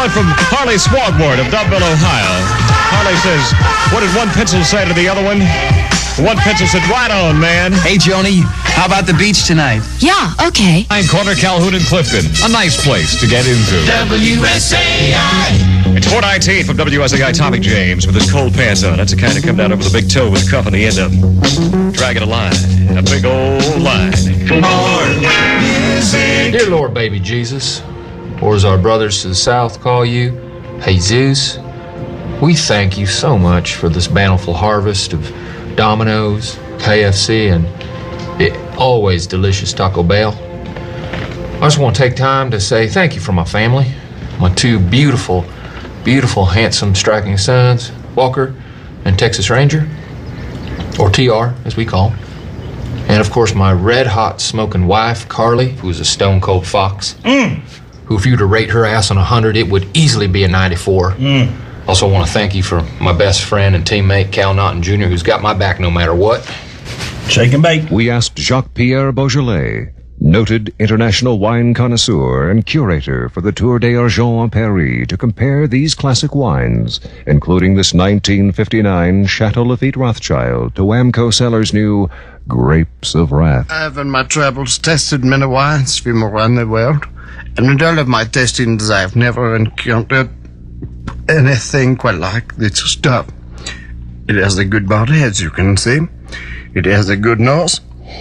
one from Harley Swagward of Dubbville, Ohio. Harley says, what did one pencil say to the other one? One pencil said, right on, man. Hey, Joni, how about the beach tonight? Yeah, okay. Corner Calhoun and Clifton. A nice place to get into. WSAI. It's 419 from WSAI, Tommy James with his cold pants on. That's the kind that come down over the big toe with the cuff on the end of them. Dragging a line. A big old line. More music. Dear Lord, baby Jesus, or as our brothers to the south call you, Jesus, we thank you so much for this bountiful harvest of Domino's, KFC, and the always delicious Taco Bell. I just want to take time to say thank you for my family, my two beautiful, handsome, striking sons, Walker and Texas Ranger, or TR, as we call him. And of course, my red-hot smoking wife, Carly, who's a stone-cold fox, who if you were to rate her ass on 100, it would easily be a 94. Also want to thank you for my best friend and teammate, Cal Naughton Jr., who's got my back no matter what. Shake and bake. We asked Jacques-Pierre Beaujolais, noted international wine connoisseur and curator for the Tour des Argents en Paris, to compare these classic wines, including this 1959 Chateau Lafite Rothschild, to Wamco Cellars' new Grapes of Wrath. I have in my travels tasted many wines from around the world, and in all of my tastings I've never encountered anything quite like this stuff. It has a good body, as you can see. It has a good nose.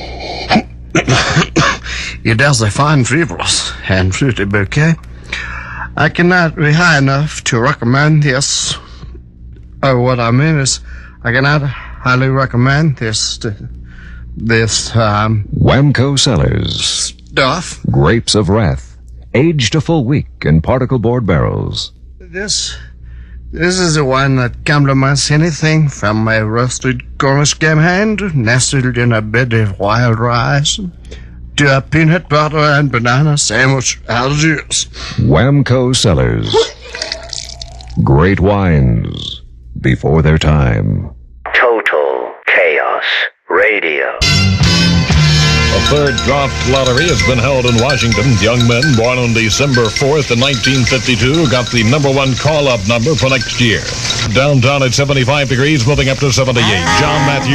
It has a fine frivolous and fruity bouquet. I cannot be high enough to recommend this. What I mean is, I cannot highly recommend this Wamco Cellars stuff. Grapes of Wrath, aged a full week in particle board barrels. This is a wine that complements anything from a roasted Cornish game hand nestled in a bed of wild rice to a peanut butter and banana sandwich Algiers. Wamco Cellars. Great wines before their time. Total Chaos Radio. A third draft lottery has been held in Washington. Young men born on December 4th in 1952 got the number one call-up number for next year. Downtown at 75 degrees, moving up to 78. John Matthews.